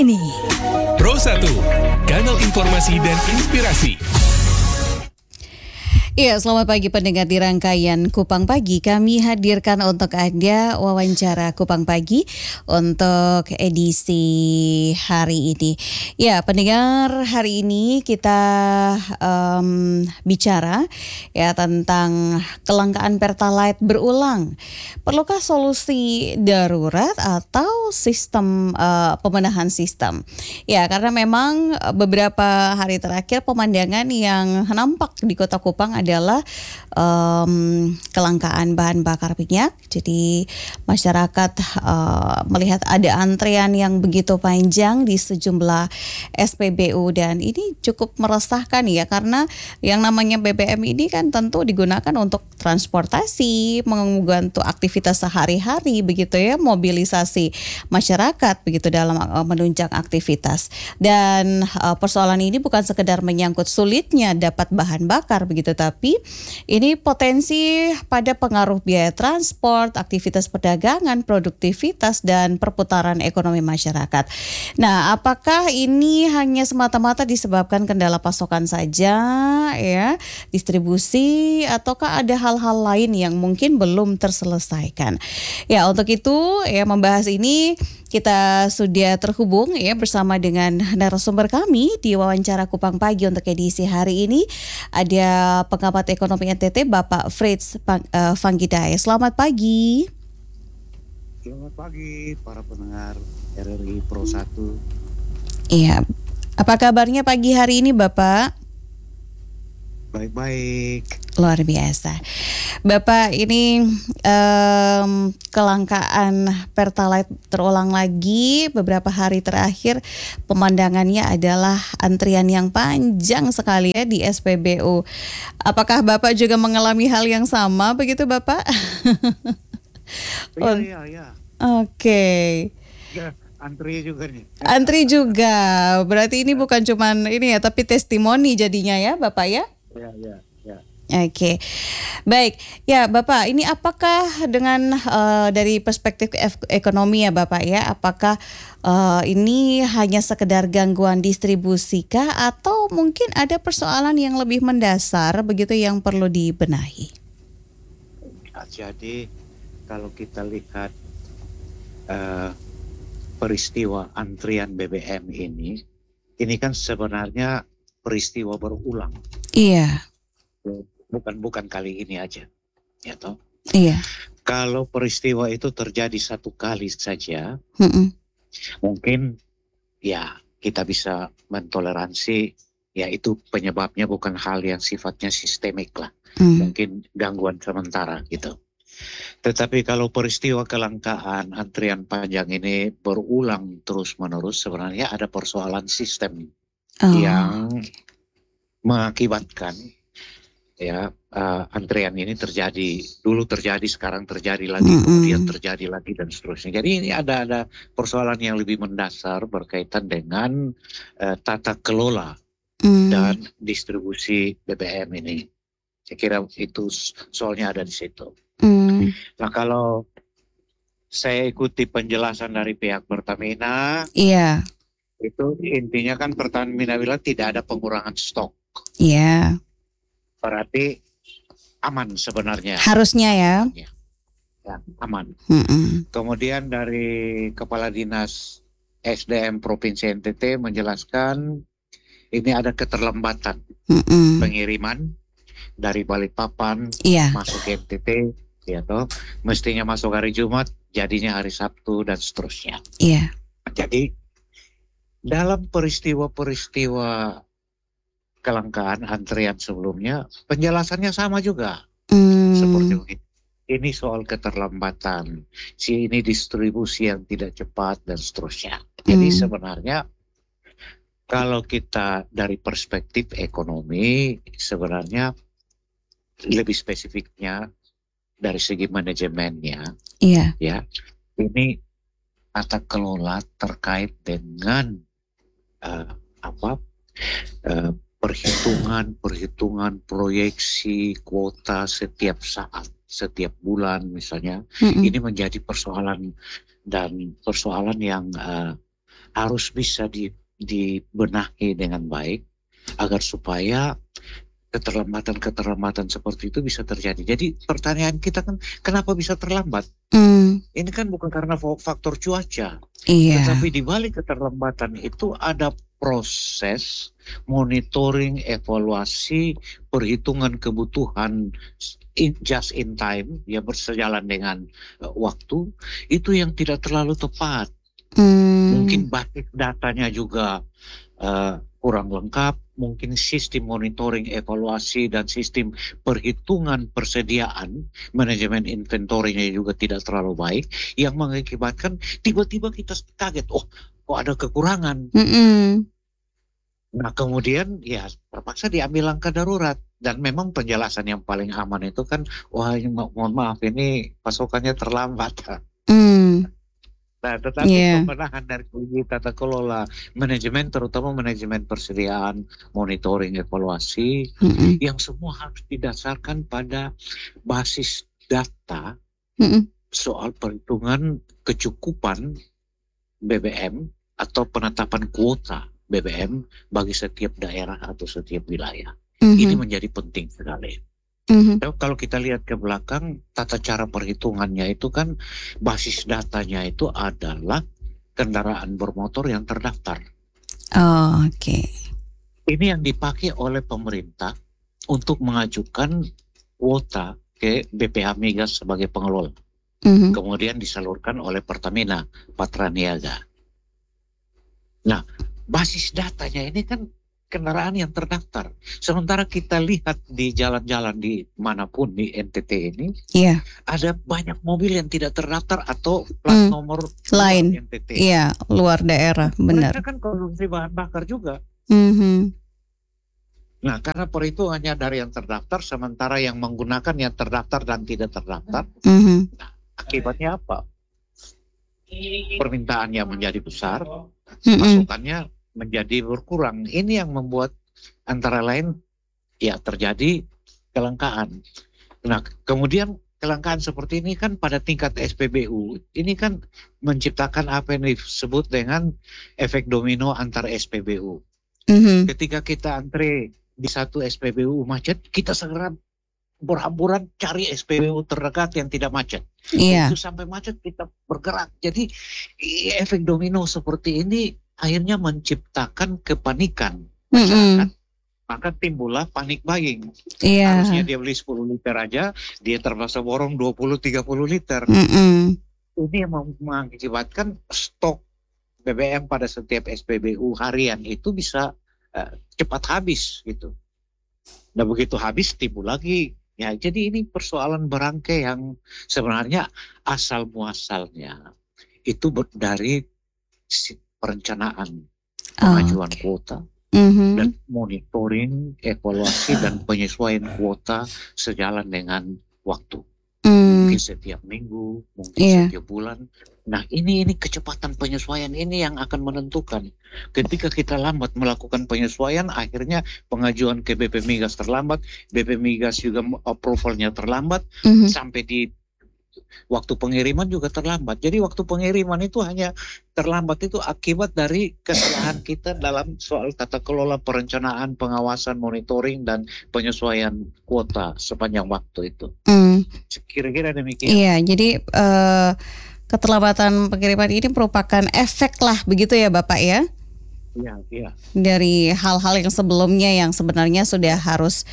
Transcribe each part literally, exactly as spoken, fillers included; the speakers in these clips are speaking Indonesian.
ini. Pro satu, kanal informasi dan inspirasi. Ya, selamat pagi pendengar di rangkaian Kupang Pagi. Kami hadirkan untuk Anda wawancara Kupang Pagi untuk edisi hari ini. Ya, pendengar, hari ini kita um, bicara ya tentang kelangkaan Pertalite berulang. Perlukah solusi darurat atau sistem uh, pemenahan sistem? Ya, karena memang beberapa hari terakhir pemandangan yang nampak di Kota Kupang adalah um, kelangkaan bahan bakar minyak. Jadi masyarakat uh, melihat ada antrean yang begitu panjang di sejumlah S P B U dan ini cukup meresahkan ya, karena yang namanya B B M ini kan tentu digunakan untuk transportasi, membantu aktivitas sehari-hari begitu ya, mobilisasi masyarakat begitu dalam uh, menunjang aktivitas. Dan uh, persoalan ini bukan sekedar menyangkut sulitnya dapat bahan bakar begitu, tapi ini potensi pada pengaruh biaya transport, aktivitas perdagangan, produktivitas, dan perputaran ekonomi masyarakat. Nah, apakah ini hanya semata-mata disebabkan kendala pasokan saja, ya, distribusi, ataukah ada hal-hal lain yang mungkin belum terselesaikan? Ya, untuk itu, ya, membahas ini kita sudah terhubung ya bersama dengan narasumber kami di wawancara Kupang Pagi untuk edisi hari ini. Ada pengamat ekonomi N T T Bapak Frits uh, Vanggidai. Selamat pagi. Selamat pagi para pendengar R R I Pro satu. Iya. Apa kabarnya pagi hari ini Bapak? Baik-baik. Luar biasa. Bapak, ini um, kelangkaan Pertalite terulang lagi beberapa hari terakhir. Pemandangannya adalah antrian yang panjang sekali ya di S P B U. Apakah Bapak juga mengalami hal yang sama begitu Bapak? Iya, iya, iya. Oke. Ya, antri juga nih. Antri juga. Berarti ini bukan cuman ini ya, tapi testimoni jadinya ya Bapak ya? Iya, iya, iya. Oke, baik ya Bapak. Ini apakah dengan uh, dari perspektif ef- ekonomi ya Bapak ya, apakah uh, ini hanya sekedar gangguan distribusi kah, atau mungkin ada persoalan yang lebih mendasar begitu yang perlu dibenahi? Jadi kalau kita lihat uh, peristiwa antrian B B M ini, ini kan sebenarnya peristiwa berulang. Iya. Bukan bukan kali ini aja, ya toh. Iya. Kalau peristiwa itu terjadi satu kali saja, Mm-mm. mungkin ya kita bisa mentoleransi, ya itu penyebabnya bukan hal yang sifatnya sistemik lah, Mm. mungkin gangguan sementara gitu. Tetapi kalau peristiwa kelangkaan antrian panjang ini berulang terus-menerus, sebenarnya ada persoalan sistem Oh. yang mengakibatkan ya uh, antrean ini terjadi, dulu terjadi, sekarang terjadi lagi, Mm-mm. kemudian terjadi lagi dan seterusnya. Jadi ini ada ada persoalan yang lebih mendasar berkaitan dengan uh, tata kelola Mm. dan distribusi B B M ini. Saya kira itu soalnya ada di situ. Mm. Nah, kalau saya ikuti penjelasan dari pihak Pertamina, Iya. itu intinya kan Pertamina bilang tidak ada pengurangan stok. Iya. Berarti aman sebenarnya. Harusnya ya. Ya, aman. Mm-mm. Kemudian dari Kepala Dinas S D M Provinsi N T T menjelaskan ini ada keterlambatan Mm-mm. pengiriman dari Balikpapan Iya. masuk ke N T T, ya toh. Mestinya masuk hari Jumat, jadinya hari Sabtu dan seterusnya. Iya. Jadi dalam peristiwa-peristiwa kelangkaan antrian sebelumnya, penjelasannya sama juga. Mm. Seperti ini. Ini soal keterlambatan, si ini distribusi yang tidak cepat dan seterusnya. Jadi Mm. sebenarnya kalau kita dari perspektif ekonomi, sebenarnya lebih spesifiknya dari segi manajemennya, Iya. ya ini tata kelola terkait dengan uh, apa? Uh, perhitungan-perhitungan proyeksi kuota setiap saat, setiap bulan misalnya, Mm-mm. ini menjadi persoalan dan persoalan yang uh, harus bisa di, dibenahi dengan baik agar supaya keterlambatan-keterlambatan seperti itu bisa terjadi. Jadi pertanyaan kita kan, kenapa bisa terlambat? Mm, Ini kan bukan karena faktor cuaca, iya. tetapi di balik keterlambatan itu ada proses monitoring, evaluasi, perhitungan kebutuhan in, just in time, ya bersejalan dengan uh, waktu, itu yang tidak terlalu tepat. Mm, Mungkin basis datanya juga uh, kurang lengkap, mungkin sistem monitoring, evaluasi, dan sistem perhitungan persediaan, manajemen inventorinya juga tidak terlalu baik, yang mengakibatkan tiba-tiba kita kaget, oh kok ada kekurangan. mm-mm. Nah kemudian ya terpaksa diambil langkah darurat. Dan memang penjelasan yang paling aman itu kan, wah ini mo- mohon maaf ini pasokannya terlambat. Mm, Nah, tetapi iya. pembenahan dari segi tata kelola manajemen, terutama manajemen persediaan, monitoring, evaluasi, Mm-mm, yang semua harus didasarkan pada basis data mm-mm. soal perhitungan kecukupan B B M atau penetapan kuota B B M bagi setiap daerah atau setiap wilayah. Ini Mhm, menjadi penting sekali. mhm. Tapi kalau kita lihat ke belakang, tata cara perhitungannya itu kan basis datanya itu adalah kendaraan bermotor yang terdaftar. Oh, oke. Ini yang dipakai oleh pemerintah untuk mengajukan kuota ke B P H Migas sebagai pengelola. Mhm. Kemudian disalurkan oleh Pertamina, Patra Niaga. Nah, basis datanya ini kan kendaraan yang terdaftar. Sementara kita lihat di jalan-jalan di manapun di N T T ini, Iya, ada banyak mobil yang tidak terdaftar atau plat mm, nomor luar lain. N T T. Iya, luar daerah, benar. Mereka kan konsumsi bahan bakar juga. Mhm, Nah, karena perhitungannya dari yang terdaftar, sementara yang menggunakan yang terdaftar dan tidak terdaftar, mhm, akibatnya apa? Permintaannya menjadi besar, mhm. pasokannya menjadi berkurang. Ini yang membuat antara lain ya terjadi kelangkaan. Nah, kemudian kelangkaan seperti ini kan pada tingkat S P B U, ini kan menciptakan apa yang disebut dengan efek domino antar S P B U. Mhm. Ketika kita antre di satu S P B U macet, kita segera berhamburan cari S P B U terdekat yang tidak macet. Iya. Begitu sampai macet kita bergerak. Jadi i- efek domino seperti ini akhirnya menciptakan kepanikan masyarakat. Mhm. Maka timbullah panik buying. Iya. Harusnya dia beli sepuluh liter aja, dia terpaksa borong dua puluh tiga puluh liter. Mhm. Ini yang mem- mengakibatkan stok B B M pada setiap S P B U harian itu bisa eh, cepat habis gitu. Nah begitu habis timbul lagi. Ya jadi ini persoalan berangkai yang sebenarnya asal muasalnya itu ber- dari si- perencanaan pengajuan Oke. kuota Mhm. dan monitoring, evaluasi dan penyesuaian kuota sejalan dengan waktu. Mm, Mungkin setiap minggu, mungkin Iya. setiap bulan. Nah ini ini kecepatan penyesuaian ini yang akan menentukan. Ketika kita lambat melakukan penyesuaian, akhirnya pengajuan ke B P Migas terlambat, B P Migas juga approvalnya terlambat, Mhm. sampai di waktu pengiriman juga terlambat. Jadi waktu pengiriman itu hanya terlambat itu akibat dari kesalahan kita dalam soal tata kelola perencanaan, pengawasan, monitoring dan penyesuaian kuota sepanjang waktu itu. Mm, Kira-kira demikian. Iya, jadi eh, keterlambatan pengiriman ini merupakan efek lah begitu ya Bapak ya, Iya, iya. dari hal-hal yang sebelumnya yang sebenarnya sudah harus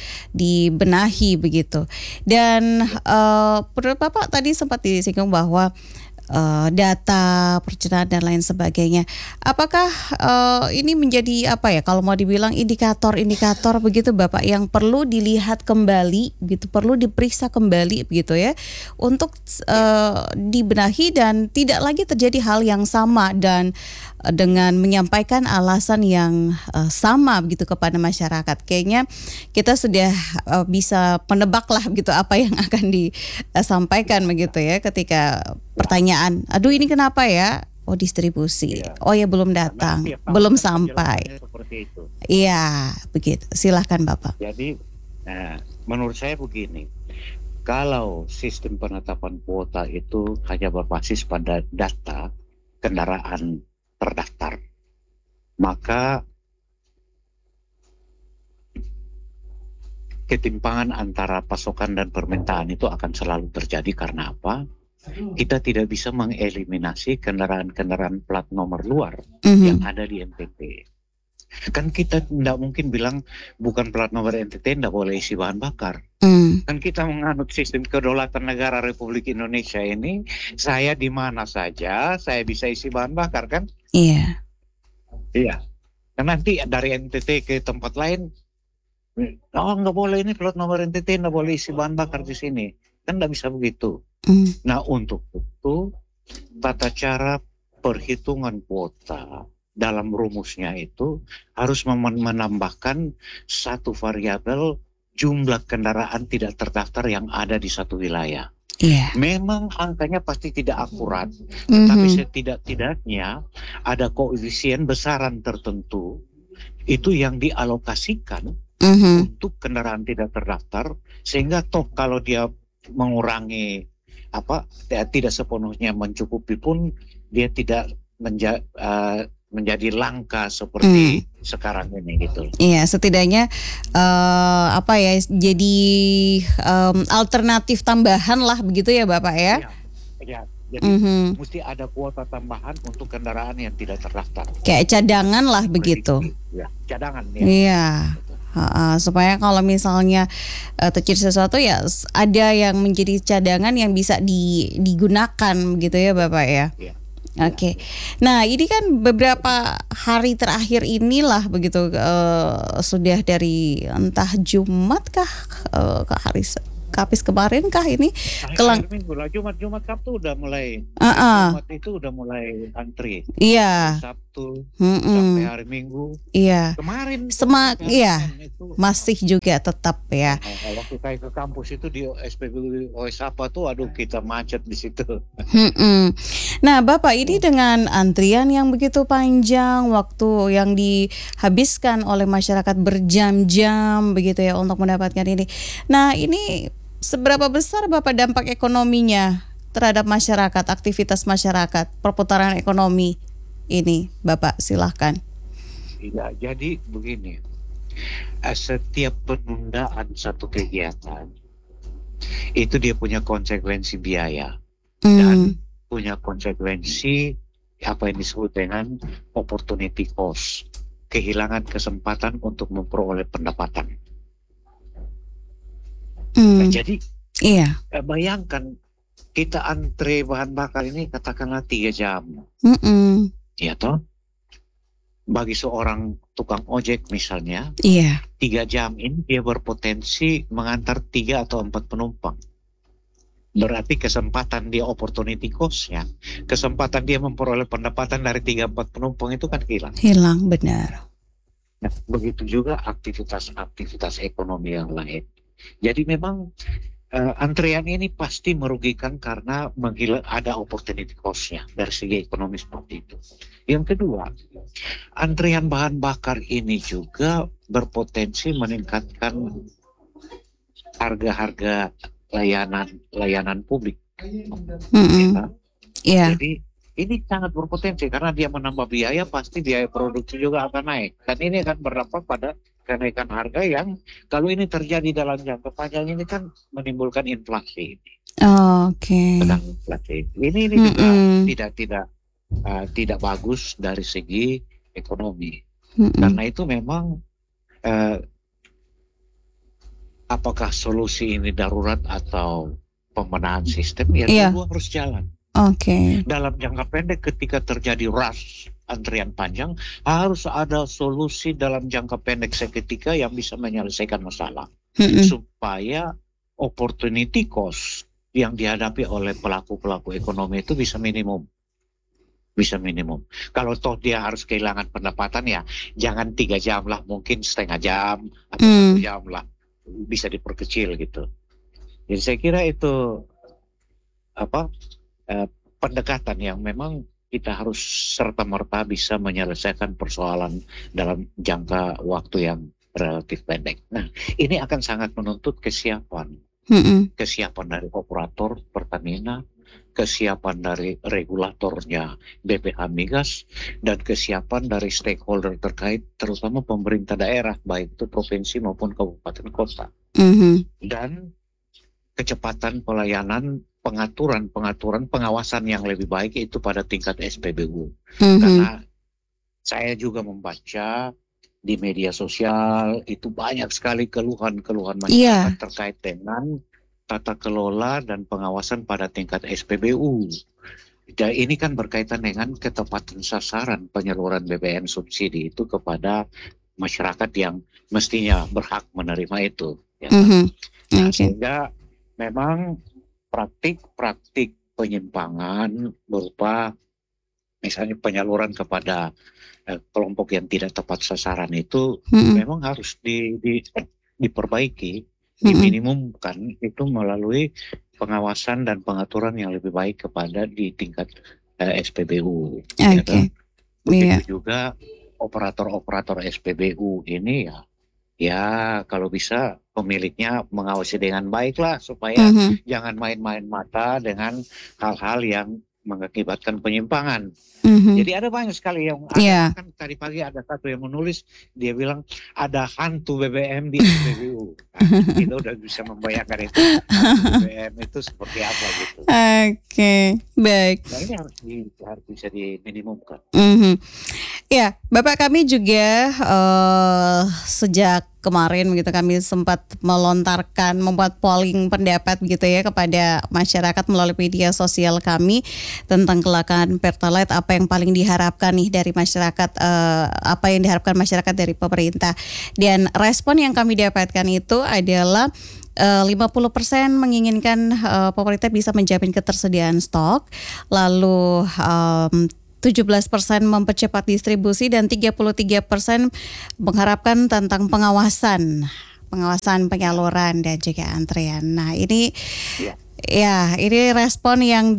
dibenahi begitu. Dan eh, menurut Bapak tadi sempat disinggung bahwa eh, data perencanaan dan lain sebagainya. Apakah eh, ini menjadi apa ya? Kalau mau dibilang indikator-indikator begitu Bapak yang perlu dilihat kembali, gitu, perlu diperiksa kembali begitu ya, untuk eh, dibenahi dan tidak lagi terjadi hal yang sama dan eh, dengan menyampaikan alasan yang eh, sama begitu kepada masyarakat. Kayaknya kita sudah eh, bisa menebak lah begitu apa yang akan disampaikan begitu ya ketika pertanyaan, aduh ini kenapa ya? Oh distribusi, Iya. oh ya belum Karena datang, setiap tahun belum kan sampai. penjelasannya seperti itu. Iya begitu, silahkan Bapak. Jadi, nah, menurut saya begini, kalau sistem penetapan kuota itu hanya berbasis pada data kendaraan terdaftar, maka ketimpangan antara pasokan dan permintaan itu akan selalu terjadi. Karena apa? Kita tidak bisa mengeliminasi kendaraan-kendaraan plat nomor luar Mhm. yang ada di N T T. Kan kita tidak mungkin bilang bukan plat nomor N T T tidak boleh isi bahan bakar. Mm. Kan kita menganut sistem kedaulatan negara Republik Indonesia ini, saya di mana saja saya bisa isi bahan bakar kan? Iya. Iya. Kan nanti dari N T T ke tempat lain, oh nggak boleh ini plat nomor N T T, nggak boleh isi bahan bakar di sini. Kan nggak bisa begitu. Mm. Nah untuk itu tata cara perhitungan kuota dalam rumusnya itu harus mem- menambahkan satu variabel jumlah kendaraan tidak terdaftar yang ada di satu wilayah. Iya. Memang angkanya pasti tidak akurat, tetapi Mhm. setidak-tidaknya ada koefisien besaran tertentu itu yang dialokasikan Mhm. untuk kendaraan tidak terdaftar, sehingga toh kalau dia mengurangi apa ya, tidak sepenuhnya mencukupi pun dia tidak menja- uh, menjadi langka seperti sekarang ini gitu. Iya, setidaknya eh, apa ya? Jadi em, alternatif tambahan lah begitu ya, Bapak ya? Ya, ya. Jadi Mhm. mesti ada kuota tambahan untuk kendaraan yang tidak terdaftar. Kayak cadangan lah begitu. Ya, cadangan ya. Iya. Ha-ha, supaya kalau misalnya eh, terjadi sesuatu ya s- ada yang menjadi cadangan yang bisa di, digunakan begitu ya Bapak ya. Ya. Oke. Nah, ini kan beberapa hari terakhir inilah begitu eh, sudah dari entah Jumat kah eh, ke hari Se- Kamis kemarin kah ini kelang. Akhir minggu lah, Jumat Jumat Sabtu udah mulai. Uh-uh. Jumat itu udah mulai antri. Iya. Sabtu Mm-mm. sampai hari Minggu. Iya. Kemarin Semak sampai hari iya. Senin itu. Masih juga tetap ya. Nah, waktu saya ke kampus itu di S P B U O S apa tuh, aduh kita macet di situ. Mm-mm. Nah, Bapak ini dengan antrian yang begitu panjang, waktu yang dihabiskan oleh masyarakat berjam-jam begitu ya untuk mendapatkan ini. Nah, ini seberapa besar Bapak dampak ekonominya terhadap masyarakat, aktivitas masyarakat, perputaran ekonomi ini, Bapak silahkan. Ya, jadi begini, eh, setiap penundaan satu kegiatan itu dia punya konsekuensi biaya dan Mm. punya konsekuensi apa yang disebut dengan opportunity cost, kehilangan kesempatan untuk memperoleh pendapatan. Nah, Mm. jadi Iya. eh, bayangkan kita antre bahan bakar ini katakanlah tiga jam, Mm-mm. ya toh? Bagi seorang tukang ojek misalnya, Iya. tiga jam ini dia berpotensi mengantar tiga atau empat penumpang. Berarti kesempatan dia opportunity cost-nya, kesempatan dia memperoleh pendapatan dari tiga empat penumpang itu kan hilang. Hilang benar. Nah, begitu juga aktivitas-aktivitas ekonomi yang lain. Jadi memang eh, antrean ini pasti merugikan karena menggila, ada opportunity cost-nya dari segi ekonomi seperti itu. Yang kedua, antrian bahan bakar ini juga berpotensi meningkatkan harga-harga layanan layanan publik. Mm-mm. Ya. Iya. Jadi ini sangat berpotensi karena dia menambah biaya, pasti biaya produksi juga akan naik. Dan ini akan berdampak pada kenaikan harga yang kalau ini terjadi dalam jangka panjang ini kan menimbulkan inflasi. Oke. Sedang inflasi. Ini ini juga Mm-mm. tidak tidak uh, tidak bagus dari segi ekonomi. Mm-mm. Karena itu memang uh, apakah solusi ini darurat atau pembenahan sistem, ya Iya. dua harus jalan. Oke. Dalam jangka pendek ketika terjadi rush antrian panjang, harus ada solusi dalam jangka pendek seketika yang bisa menyelesaikan masalah. Mm-mm. Supaya opportunity cost yang dihadapi oleh pelaku-pelaku ekonomi itu bisa minimum. Bisa minimum. Kalau toh dia harus kehilangan pendapatan, ya jangan tiga jam lah, mungkin setengah jam atau Mm. satu jam lah. Bisa diperkecil gitu. Jadi saya kira itu apa eh, pendekatan yang memang kita harus serta-merta bisa menyelesaikan persoalan dalam jangka waktu yang relatif pendek. Nah, ini akan sangat menuntut kesiapan. Mm-mm. Kesiapan dari operator Pertamina, kesiapan dari regulatornya B P H Migas dan kesiapan dari stakeholder terkait, terutama pemerintah daerah, baik itu provinsi maupun kabupaten kota. Mhm. Dan kecepatan pelayanan, pengaturan-pengaturan, pengawasan yang lebih baik itu pada tingkat S P B U. Mhm. Karena saya juga membaca di media sosial itu banyak sekali keluhan-keluhan masyarakat Iya. terkait dengan tata kelola dan pengawasan pada tingkat S P B U. Dan ini kan berkaitan dengan ketepatan sasaran penyaluran B B M subsidi itu kepada masyarakat yang mestinya berhak menerima itu. Ya kan? Mhm. Nah, Oke. sehingga memang praktik-praktik penyimpangan berupa misalnya penyaluran kepada eh, kelompok yang tidak tepat sasaran itu Mhm. memang harus di, di, diperbaiki, Mhm. diminimumkan itu melalui pengawasan dan pengaturan yang lebih baik kepada di tingkat eh, S P B U. Ya kan? Oke. Iya. Begitu juga operator-operator S P B U ini ya, ya kalau bisa pemiliknya mengawasi dengan baik lah supaya Mhm. jangan main-main mata dengan hal-hal yang mengakibatkan penyimpangan. Mhm. Jadi ada banyak sekali yang ada. Iya. Kan tadi pagi ada satu yang menulis, dia bilang ada hantu B B M di S P B U. Nah, kita udah bisa membayangkan itu hantu B B M itu seperti apa gitu. Oke, baik. Nah ini harus, di, harus bisa diminimumkan. Mhm. Ya, Bapak, kami juga eh, sejak kemarin begitu kami sempat melontarkan, membuat polling pendapat gitu ya kepada masyarakat melalui media sosial kami tentang kelangkaan Pertalite, apa yang paling diharapkan nih dari masyarakat, eh, apa yang diharapkan masyarakat dari pemerintah. Dan respon yang kami dapatkan itu adalah eh, lima puluh persen menginginkan eh, pemerintah bisa menjamin ketersediaan stok, lalu em, tujuh belas persen mempercepat distribusi dan tiga puluh tiga persen mengharapkan tentang pengawasan, pengawasan penyaluran dan juga antrean. Nah, ini Ya. ya, ini respon yang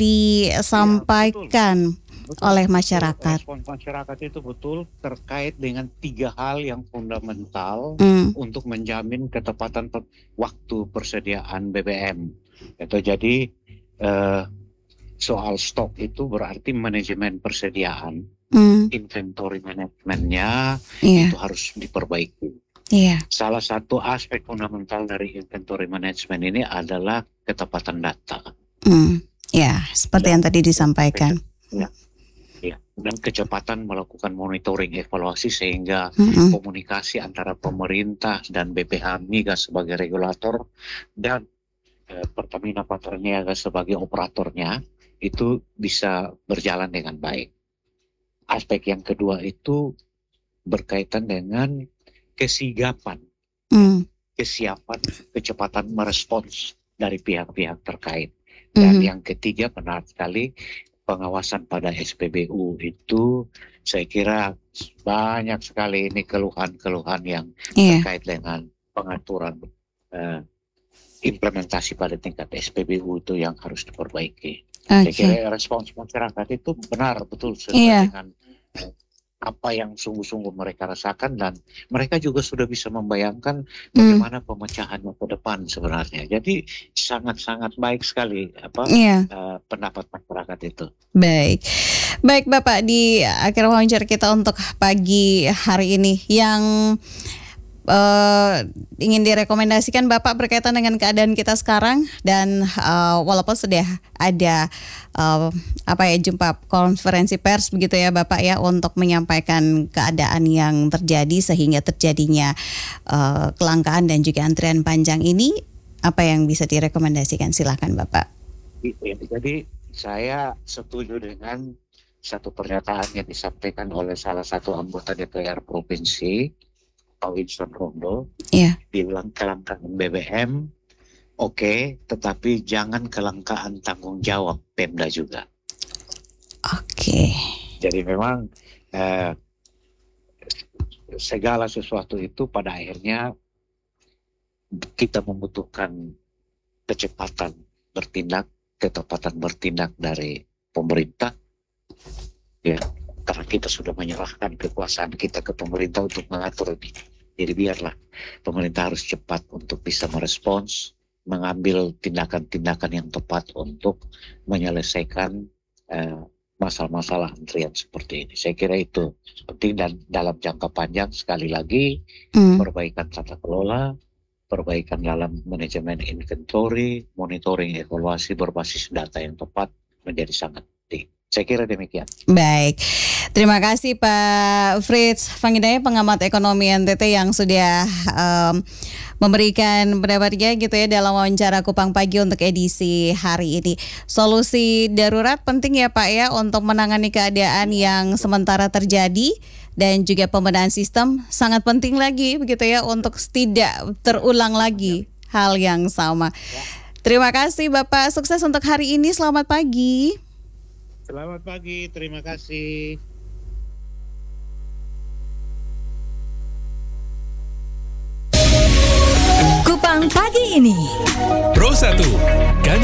disampaikan Betul, oleh betul. masyarakat. Respon masyarakat itu betul terkait dengan tiga hal yang fundamental Hmm. untuk menjamin ketepatan pe- waktu persediaan B B M. Itu jadi eh, soal stok itu berarti manajemen persediaan, Hmm. inventory manajemennya Iya, itu harus diperbaiki. iya. Salah satu aspek fundamental dari inventory management ini adalah ketepatan data. Hmm. Ya, seperti yang Dan tadi disampaikan. Ya, ya. Dan kecepatan melakukan monitoring evaluasi sehingga Mm-mm. komunikasi antara pemerintah dan B P H Migas sebagai regulator dan eh, Pertamina Patraniaga sebagai operatornya itu bisa berjalan dengan baik. Aspek yang kedua itu berkaitan dengan kesigapan, Hmm. kesiapan, kecepatan merespons dari pihak-pihak terkait. Dan Mhm. yang ketiga benar sekali, pengawasan pada S P B U itu saya kira banyak sekali ini keluhan-keluhan yang Iya. terkait dengan pengaturan eh, implementasi pada tingkat S P B U itu yang harus diperbaiki. Saya Oke. kira respons masyarakat itu benar betul sesuai Iya. dengan eh, apa yang sungguh-sungguh mereka rasakan dan mereka juga sudah bisa membayangkan Hmm. bagaimana pemecahannya ke depan sebenarnya. Jadi sangat-sangat baik sekali apa Iya. eh, pendapat masyarakat itu. Baik, baik Bapak, di akhir wawancara kita untuk pagi hari ini yang eh, ingin direkomendasikan Bapak berkaitan dengan keadaan kita sekarang dan eh, walaupun sudah ada eh, apa ya jumpa konferensi pers begitu ya Bapak ya untuk menyampaikan keadaan yang terjadi sehingga terjadinya eh, kelangkaan dan juga antrian panjang ini, apa yang bisa direkomendasikan, silakan Bapak. Jadi saya setuju dengan satu pernyataan yang disampaikan oleh salah satu anggota D P R provinsi, Pak Winston Rondo. Iya. Dia bilang kelangkaan B B M oke, okay, tetapi jangan kelangkaan tanggung jawab Pemda juga. Oke. Jadi memang eh, segala sesuatu itu pada akhirnya kita membutuhkan kecepatan bertindak, ketepatan bertindak dari pemerintah. Ya, karena kita sudah menyerahkan kekuasaan kita ke pemerintah untuk mengatur ini. Jadi biarlah pemerintah harus cepat untuk bisa merespons mengambil tindakan-tindakan yang tepat untuk menyelesaikan uh, masalah-masalah antrian seperti ini. Saya kira itu penting, dan dalam jangka panjang sekali lagi hmm. perbaikan tata kelola, perbaikan dalam manajemen inventory, monitoring evaluasi berbasis data yang tepat menjadi sangat penting. Saya kira demikian. Baik, terima kasih Pak Fritz Pangidaya, pengamat ekonomi N T T yang sudah um, memberikan pendapatnya gitu ya dalam wawancara Kupang Pagi untuk edisi hari ini. Solusi darurat penting ya Pak ya untuk menangani keadaan yang sementara terjadi, dan juga pembenahan sistem sangat penting lagi begitu ya untuk tidak terulang lagi hal yang sama. Terima kasih Bapak, sukses untuk hari ini, selamat pagi. Selamat pagi, terima kasih. Kupang Pagi ini Pro satu.